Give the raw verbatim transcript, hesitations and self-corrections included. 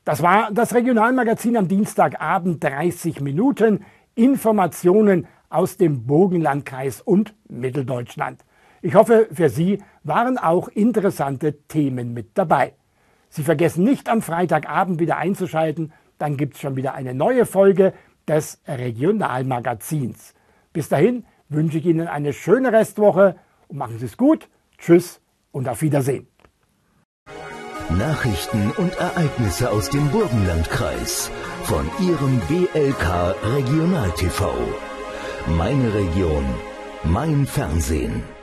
Das war das Regionalmagazin am Dienstagabend, dreißig Minuten Informationen aus dem Burgenlandkreis und Mitteldeutschland. Ich hoffe, für Sie waren auch interessante Themen mit dabei. Sie vergessen nicht, am Freitagabend wieder einzuschalten, dann gibt es schon wieder eine neue Folge des Regionalmagazins. Bis dahin wünsche ich Ihnen eine schöne Restwoche und machen Sie es gut. Tschüss und auf Wiedersehen. Nachrichten und Ereignisse aus dem Burgenlandkreis von Ihrem B L K Regional T V. Meine Region, mein Fernsehen.